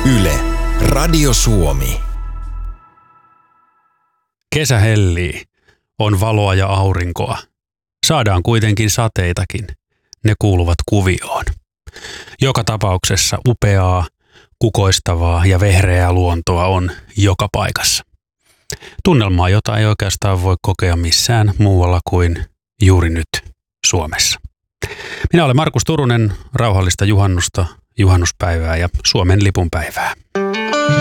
Yle, Radio Suomi. Kesä hellii, on valoa ja aurinkoa. Saadaan kuitenkin sateitakin, ne kuuluvat kuvioon. Joka tapauksessa upeaa, kukoistavaa ja vehreää luontoa on joka paikassa. Tunnelmaa, jota ei oikeastaan voi kokea missään muualla kuin juuri nyt Suomessa. Minä olen Markus Turunen, rauhallista juhannusta, juhannuspäivää ja Suomen lipunpäivää.